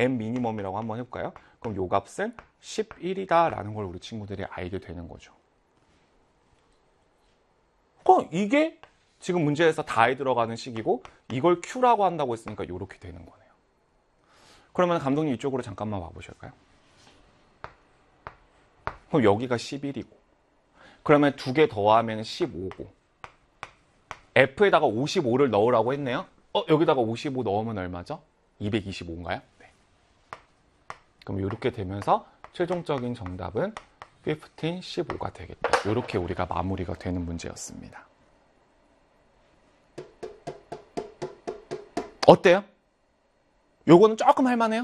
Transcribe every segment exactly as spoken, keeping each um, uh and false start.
m 미니멈이라고 한번 해볼까요? 그럼 요 값은 십일이다 라는 걸 우리 친구들이 알게 되는 거죠. 어, 이게 지금 문제에서 다에 들어가는 식이고 이걸 Q라고 한다고 했으니까 이렇게 되는 거네요. 그러면 감독님 이쪽으로 잠깐만 와보실까요? 그럼 여기가 십일이고 그러면 두 개 더하면 십오고 F에다가 오십오를 넣으라고 했네요. 어, 여기다가 오십오 넣으면 얼마죠? 이백이십오인가요? 네. 그럼 이렇게 되면서 최종적인 정답은 십오, 십오가 되겠다. 이렇게 우리가 마무리가 되는 문제였습니다. 어때요? 요거는 조금 할만해요?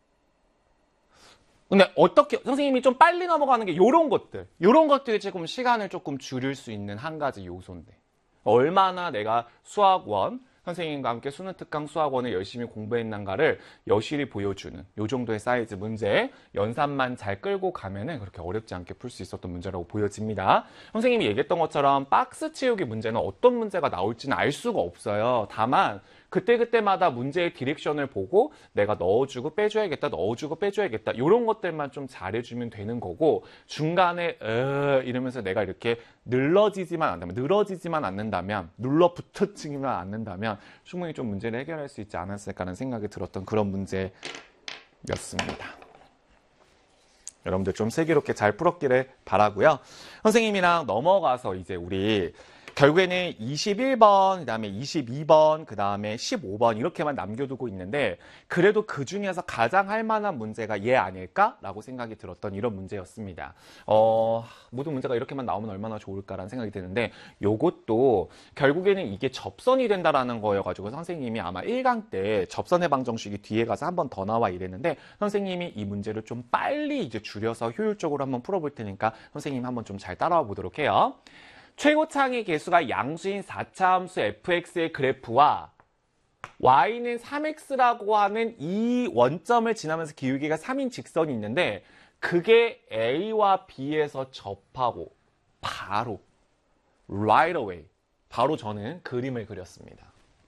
근데 어떻게 선생님이 좀 빨리 넘어가는 게 요런 것들 요런 것들이 조금 시간을 조금 줄일 수 있는 한 가지 요소인데 얼마나 내가 수학원 선생님과 함께 수능 특강 수학원을 열심히 공부했는가를 여실히 보여주는 요 정도의 사이즈 문제 연산만 잘 끌고 가면은 그렇게 어렵지 않게 풀 수 있었던 문제라고 보여집니다. 선생님이 얘기했던 것처럼 박스 채우기 문제는 어떤 문제가 나올지는 알 수가 없어요. 다만 그때그때마다 문제의 디렉션을 보고 내가 넣어주고 빼줘야겠다, 넣어주고 빼줘야겠다 이런 것들만 좀 잘해주면 되는 거고 중간에 으 이러면서 내가 이렇게 늘러지지만 않는다면, 늘어지지만 않는다면, 눌러붙어지기만 않는다면 충분히 좀 문제를 해결할 수 있지 않았을까라는 생각이 들었던 그런 문제였습니다. 여러분들 좀 슬기롭게 잘 풀었기를 바라고요. 선생님이랑 넘어가서 이제 우리 결국에는 이십일 번, 그 다음에 이십이 번, 그 다음에 십오 번 이렇게만 남겨두고 있는데 그래도 그 중에서 가장 할 만한 문제가 얘 아닐까라고 생각이 들었던 이런 문제였습니다. 어, 모든 문제가 이렇게만 나오면 얼마나 좋을까라는 생각이 드는데 요것도 결국에는 이게 접선이 된다라는 거여가지고 선생님이 아마 일 강 때 접선의 방정식이 뒤에 가서 한 번 더 나와 이랬는데 선생님이 이 문제를 좀 빨리 이제 줄여서 효율적으로 한번 풀어볼 테니까 선생님 한번 좀 잘 따라와 보도록 해요. 최고차항의 개수가 양수인 사 차 함수 fx의 그래프와 y는 삼 엑스라고 하는 이 원점을 지나면서 기울기가 삼인 직선이 있는데 그게 A와 B에서 접하고 바로 right away 바로 저는 그림을 그렸습니다.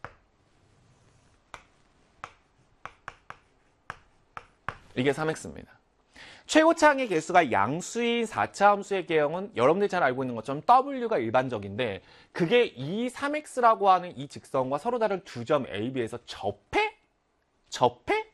이게 삼 엑스입니다. 최고차항의 개수가 양수인 사 차 함수의 경우는 여러분들이 잘 알고 있는 것처럼 W가 일반적인데 그게 이 삼 엑스라고 하는 이 직선과 서로 다른 두 점 A, B에서 접해? 접해?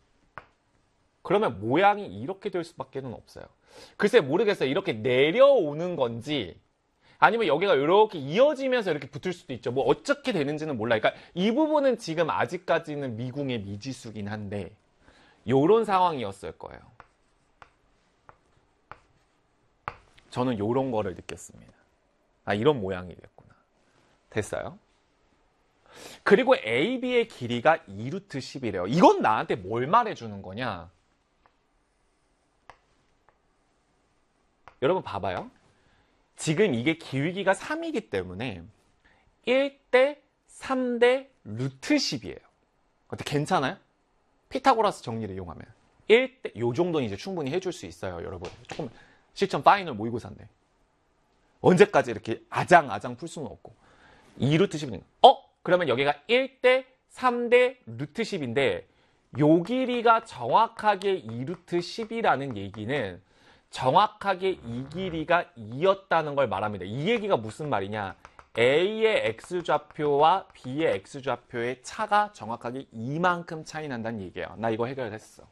그러면 모양이 이렇게 될 수밖에 없어요. 글쎄 모르겠어요. 이렇게 내려오는 건지 아니면 여기가 이렇게 이어지면서 이렇게 붙을 수도 있죠. 뭐 어떻게 되는지는 몰라요. 그러니까 이 부분은 지금 아직까지는 미궁의 미지수긴 한데 요런 상황이었을 거예요. 저는 요런 거를 느꼈습니다. 아, 이런 모양이겠구나. 됐어요? 그리고 에이 비의 길이가 이 루트 십이래요. 이건 나한테 뭘 말해주는 거냐? 여러분 봐봐요. 지금 이게 기울기가 삼이기 때문에 일 대 삼 대 루트 십이에요. 어때 괜찮아요? 피타고라스 정리를 이용하면 일 대 요 정도는 이제 충분히 해줄 수 있어요, 여러분. 조금 실전 파이널 모의고사인데 언제까지 이렇게 아장아장 풀 수는 없고 이 루트 십이는 어? 그러면 여기가 일 대 삼 대 루트 십인데 요 길이가 정확하게 이 루트 십이라는 얘기는 정확하게 이 길이가 이였다는 걸 말합니다. 이 얘기가 무슨 말이냐? A의 X좌표와 B의 X좌표의 차가 정확하게 이만큼 차이 난다는 얘기예요. 나 이거 해결했어.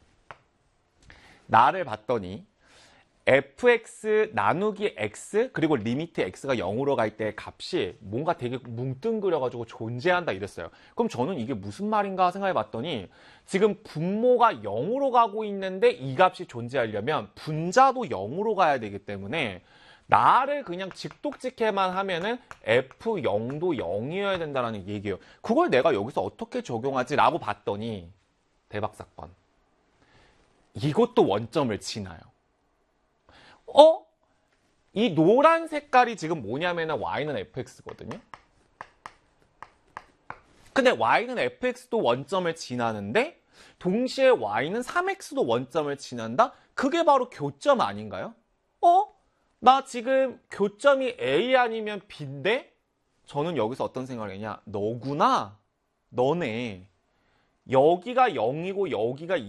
나를 봤더니 fx 나누기 x 그리고 리미트 x가 영으로 갈 때 값이 뭔가 되게 뭉뚱그려가지고 존재한다 이랬어요. 그럼 저는 이게 무슨 말인가 생각해 봤더니 지금 분모가 영으로 가고 있는데 이 값이 존재하려면 분자도 영으로 가야 되기 때문에 나를 그냥 직독직해만 하면은 에프 영도 영이어야 된다는 얘기예요. 그걸 내가 여기서 어떻게 적용하지? 라고 봤더니 대박 사건. 이것도 원점을 지나요. 어? 이 노란 색깔이 지금 뭐냐면은 y는 fx거든요. 근데 y는 fx도 원점을 지나는데 동시에 y는 삼 엑스도 원점을 지난다? 그게 바로 교점 아닌가요? 어? 나 지금 교점이 A 아니면 B인데? 저는 여기서 어떤 생각을 했냐? 너구나? 너네. 여기가 영이고 여기가